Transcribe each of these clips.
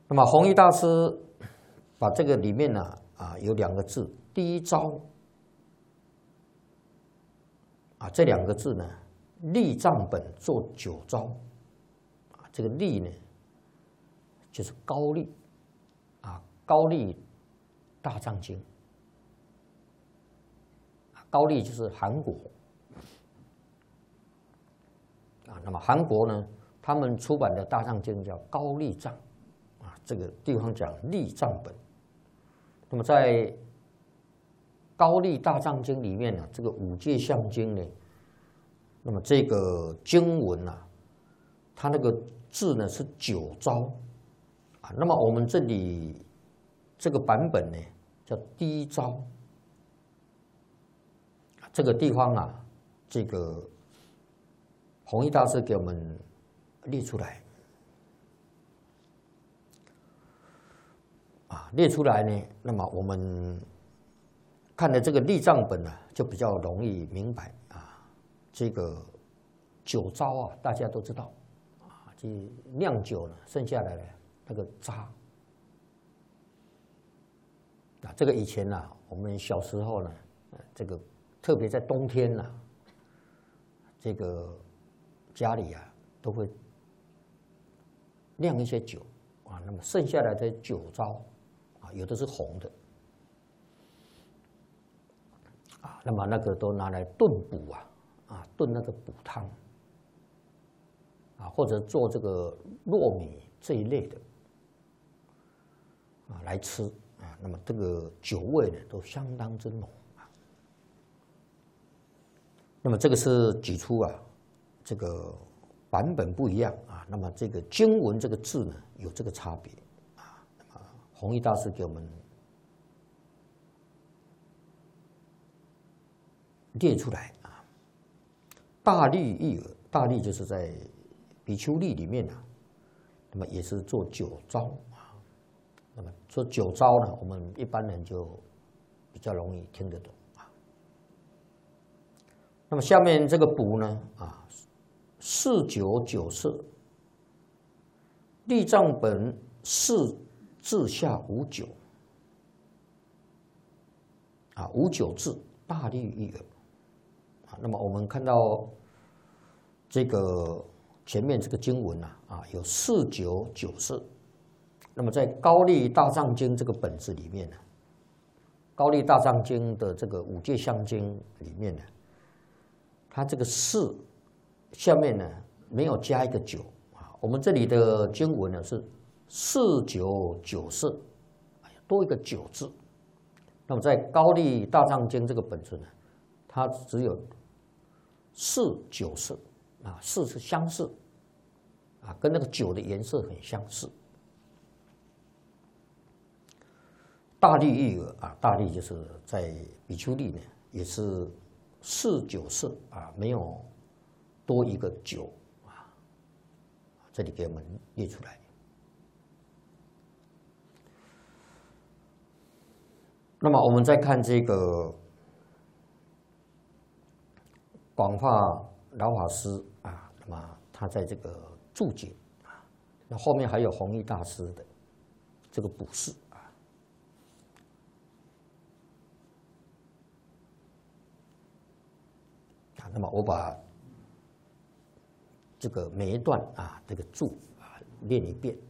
那么弘一大师把这个里面呢有2个字，第一招这2个字呢，立藏本做9招这个立呢就是高丽高丽大藏经高丽就是韩国那么韩国呢，他们出版的大藏经叫高丽藏这个地方讲立藏本。那么在高丽大藏经里面呢，这个五戒相经呢，那么这个经文它那个字呢是9招那么我们这里这个版本呢叫第一招这个地方这个弘一大师给我们列出来列出来呢，那么我们看的这个立藏本就比较容易明白这个9招大家都知道这酿酒呢剩下来的那个渣这个以前我们小时候呢，这个特别在冬天这个家里都会酿一些酒那么剩下来的9招有的是红的那么那个都拿来炖补炖那个补汤或者做这个糯米这一类的来吃那么这个酒味呢都相当之浓那么这个是举出这个版本不一样那么这个经文这个字呢有这个差别那么弘一大师给我们列出来大律义耳，大律就是在比丘律里面那么也是做9招那么做9招呢，我们一般人就比较容易听得懂那么下面这个补呢4九9色，立藏本4字下无9无9字，大律义耳那么我们看到这个前面这个经文有4九9色，那么在高丽大藏经这个本子里面高丽大藏经的这个五戒相经里面它这个4下面呢没有加一个9我们这里的经文呢是4九9色，多一个9字。那么在高丽大藏经这个本子呢，它只有49色4是相似跟那个9的颜色很相似。大律义耳大律就是在比丘律呢也是49色没有多一个9这里给我们列出来。那么我们再看这个广化老法师那么他在这个注解那后面还有弘一大师的这个补释那么我把这个每一段这个注念一遍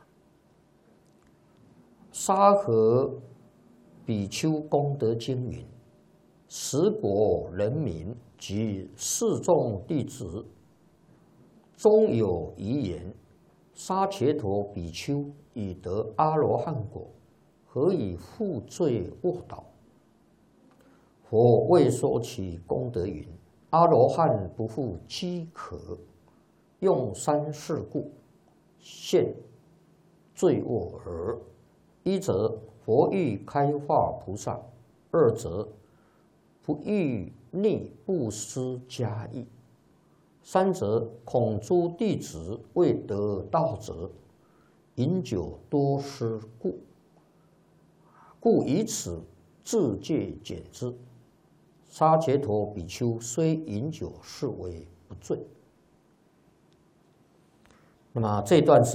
沙河比丘功德经云：十国人民及四众弟子，终有遗言：沙伽陀比丘已得阿罗汉果，何以负罪卧倒？佛未说其功德云：阿罗汉不复饥渴，用3事故，现罪卧耳。一则佛欲开化菩萨，二则不欲逆布施加益，三则恐诸弟子未得道者，饮酒多失故，故以此自戒减之。沙伽陀比丘虽饮酒，是为不醉。那么这一段是